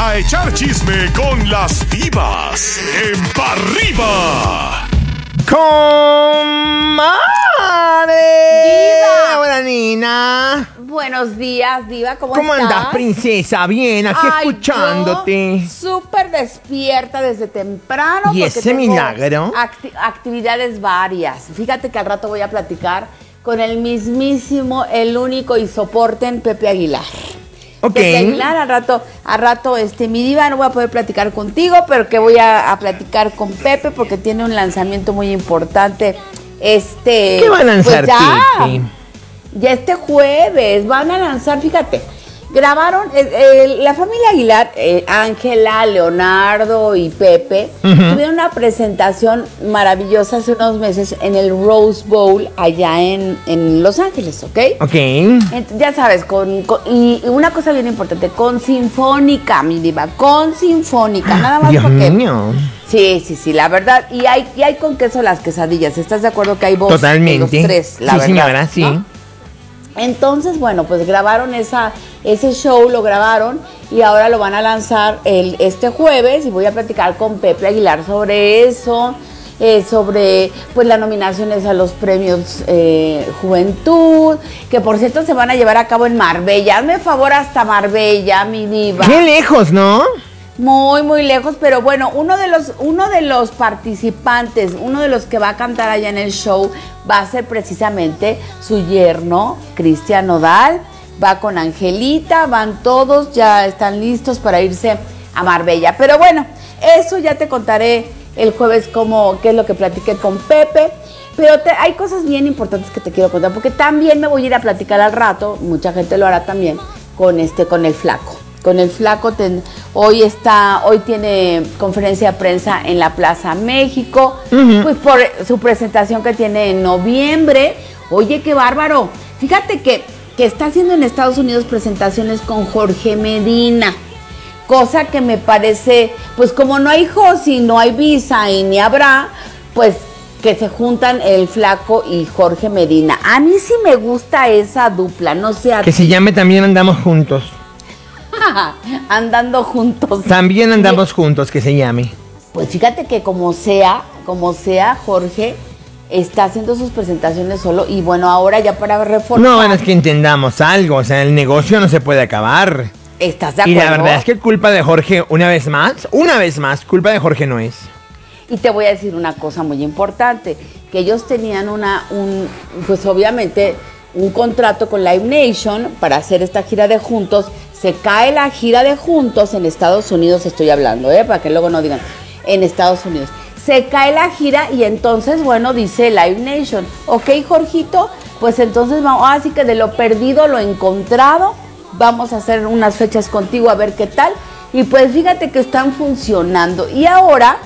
a echar chisme con las divas en Pa' Arriba. ¡Comadre! ¡Diva! Hola, Nina. Buenos días, Diva, ¿cómo ¿Cómo estás? andas, princesa? Bien, aquí Ay, escuchándote. yo súper despierta desde temprano. ¿Y porque ese tengo milagro? actividades varias. Fíjate que al rato voy a platicar con el mismísimo, el único y soporten Pepe Aguilar. Ok. Pepe Aguilar, al rato, mi Diva, no voy a poder platicar contigo, pero que voy a platicar con Pepe porque tiene un lanzamiento muy importante. ¿Qué va a lanzar, Pepe? Ya este jueves van a lanzar, fíjate, grabaron la familia Aguilar, Ángela, Leonardo y Pepe, tuvieron una presentación maravillosa hace unos meses en el Rose Bowl allá en Los Ángeles, ¿ok? Ok. Ya sabes, y una cosa bien importante, con sinfónica, mi Diva, con sinfónica, nada más Dios porque... mío. Sí, la verdad, y hay con queso las quesadillas, ¿estás de acuerdo que hay voz Totalmente. de los tres? La sí, verdad, señora, sí. ¿no? Entonces, bueno, pues grabaron ese show, lo grabaron y ahora lo van a lanzar este jueves y voy a platicar con Pepe Aguilar sobre eso, sobre pues las nominaciones a los premios Juventud, que por cierto se van a llevar a cabo en Marbella. Hazme favor hasta Marbella, mi Diva. Qué lejos, ¿no? Muy, muy lejos, pero bueno, uno de los participantes, uno de los que va a cantar allá en el show va a ser precisamente su yerno, Cristian Nodal. Va con Angelita, van todos, ya están listos para irse a Marbella. Pero bueno, eso ya te contaré el jueves qué es lo que platiqué con Pepe. Pero hay cosas bien importantes que te quiero contar, porque también me voy a ir a platicar al rato, mucha gente lo hará también, con el Flaco. Con el Flaco, hoy tiene conferencia de prensa en la Plaza México, pues por su presentación que tiene en noviembre. Oye, qué bárbaro. Fíjate que está haciendo en Estados Unidos presentaciones con Jorge Medina, cosa que me parece, pues como no hay Josi, no hay Visa y ni habrá, pues que se juntan el Flaco y Jorge Medina. A mí sí me gusta esa dupla, no sé a Que se llame También Andamos Juntos. andando juntos. También andamos juntos, que se llame. Pues fíjate que como sea, Jorge está haciendo sus presentaciones solo y bueno, ahora ya para reforzar. No, bueno, es que entendamos algo, o sea, el negocio no se puede acabar. ¿Estás de acuerdo? Y la verdad es que culpa de Jorge, una vez más, culpa de Jorge no es. Y te voy a decir una cosa muy importante, que ellos tenían pues obviamente un contrato con Live Nation para hacer esta gira de juntos. Se cae la gira de juntos en Estados Unidos, estoy hablando, para que luego no digan, en Estados Unidos. Se cae la gira y entonces, bueno, dice Live Nation, ok, Jorgito, pues entonces vamos, así que de lo perdido, lo encontrado, vamos a hacer unas fechas contigo a ver qué tal. Y pues fíjate que están funcionando y ahora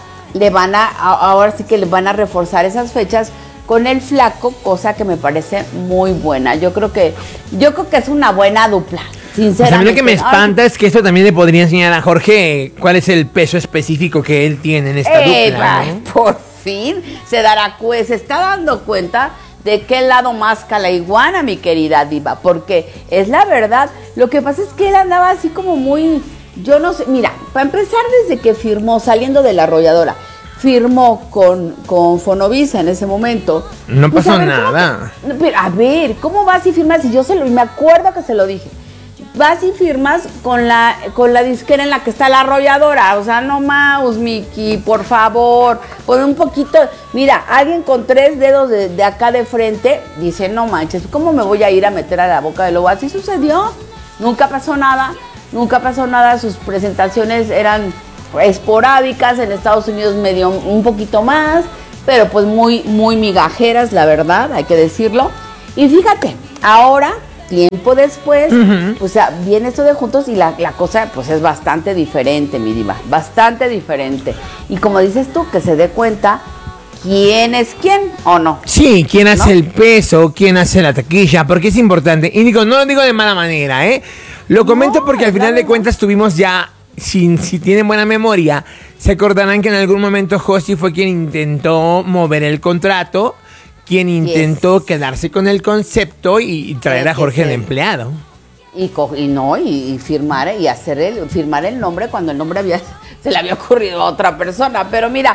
sí que le van a reforzar esas fechas con el Flaco, cosa que me parece muy buena. Yo creo que es una buena dupla, sinceramente. A mí lo que me espanta es que esto también le podría enseñar a Jorge cuál es el peso específico que él tiene en esta dupla, ¿no? Por fin se está dando cuenta de qué lado masca la iguana, mi querida Diva, porque es la verdad. Lo que pasa es que él andaba así como muy, yo no sé, mira, para empezar desde que firmó, saliendo de la arrolladora, firmó con Fonovisa en ese momento. No Pues, pasó a ver, nada. A ver, ¿cómo vas y firmas? Y me acuerdo que se lo dije. Vas y firmas con la disquera en la que está la arrolladora. O sea, no más, Miki, por favor. Pon un poquito. Mira, alguien con 3 dedos de acá de frente dice, no manches, ¿cómo me voy a ir a meter a la boca del lobo? Así sucedió. Nunca pasó nada. Sus presentaciones eran esporádicas, en Estados Unidos medio un poquito más, pero pues muy, muy migajeras, la verdad, hay que decirlo. Y fíjate, ahora, tiempo después, pues viene esto de juntos y la cosa pues es bastante diferente, mi Diva, bastante diferente. Y como dices tú, que se dé cuenta quién es quién o no. Sí, quién hace el peso, quién hace la taquilla, porque es importante. Y no lo digo de mala manera, Lo comento porque al final de cuentas tuvimos ya, si tienen buena memoria, se acordarán que en algún momento Josi fue quien intentó mover el contrato, quien intentó quedarse con el concepto y traer a Jorge de empleado. y firmar y firmar el nombre cuando el nombre se le había ocurrido a otra persona. Pero mira,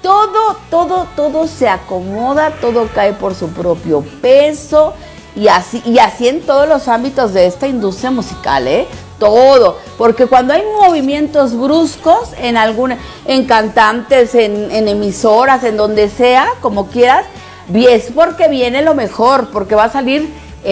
todo se acomoda, todo cae por su propio peso y así en todos los ámbitos de esta industria musical, todo, porque cuando hay movimientos bruscos en cantantes, en emisoras, en donde sea, como quieras, es porque viene lo mejor, porque va a salir,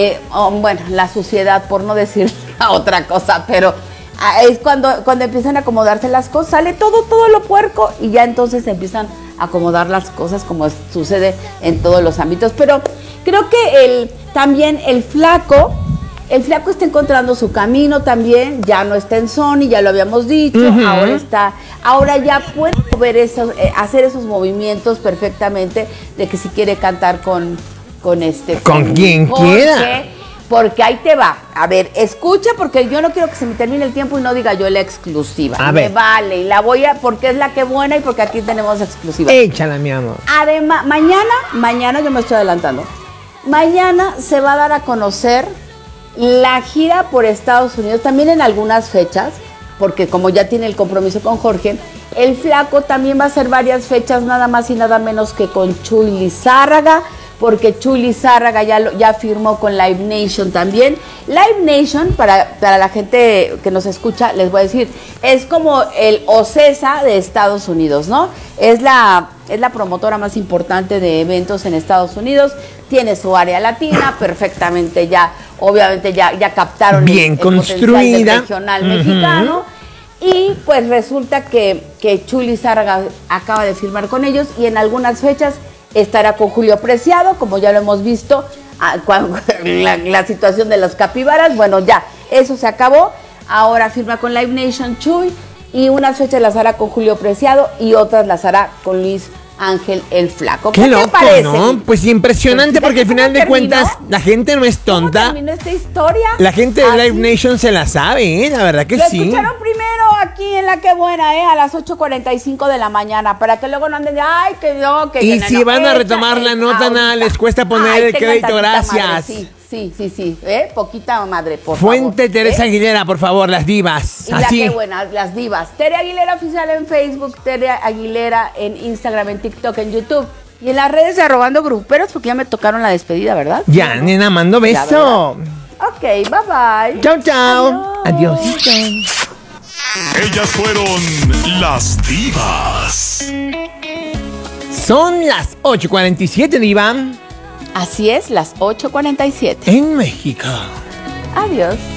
la suciedad, por no decir otra cosa, pero es cuando empiezan a acomodarse las cosas, sale todo lo puerco y ya entonces se empiezan a acomodar las cosas como sucede en todos los ámbitos. Pero creo que también el flaco está encontrando su camino también, ya no está en Sony, ya lo habíamos dicho, ahora ya puede hacer esos movimientos perfectamente de que si quiere cantar con quien quiera. Porque ahí te va. A ver, escucha, porque yo no quiero que se me termine el tiempo y no diga yo la exclusiva. Me vale, y la porque es la que buena y porque aquí tenemos exclusiva. Échala, mi amor. Además, mañana yo me estoy adelantando. Mañana se va a dar a conocer la gira por Estados Unidos, también en algunas fechas, porque como ya tiene el compromiso con Jorge, el flaco también va a hacer varias fechas, nada más y nada menos que con Chuy Lizárraga, porque Chuy Lizárraga ya firmó con Live Nation también. Live Nation, para la gente que nos escucha, les voy a decir, es como el OCESA de Estados Unidos, ¿no? Es la promotora más importante de eventos en Estados Unidos, tiene su área latina, perfectamente obviamente ya captaron bien el construida, potencial del regional mexicano, y pues resulta que Chuy Lizárraga acaba de firmar con ellos y en algunas fechas estará con Julio Preciado, como ya lo hemos visto, la situación de los capibaras. Bueno, ya, eso se acabó. Ahora firma con Live Nation Chuy y unas fechas las hará con Julio Preciado y otras las hará con Luis Ángel el Flaco. Qué loco, te parece? ¿no? Pues impresionante, porque al final de cuentas la gente no es tonta. ¿Cómo terminó esta historia? La gente de Live Nation se la sabe, la verdad que sí. Lo escucharon primero aquí en La Que Buena, a las 8:45 de la mañana, para que luego no anden de, ay, que no, que y no, si van a retomar la nota, nada, les cuesta poner el crédito, gracias. Madre, sí, poquita madre, por Fuente favor. Teresa Aguilera, por favor, las divas. Y así. La Que Buena, las divas. Tere Aguilera Oficial en Facebook, Tere Aguilera en Instagram, en TikTok, en YouTube. Y en las redes de Arrobando Gruperos, porque ya me tocaron la despedida, ¿verdad? Ya, nena, mando beso. Ok, bye bye. Chao. Adiós. Ellas fueron las divas. Son las 8:47, diva. Así es, las 8:47. En México. Adiós.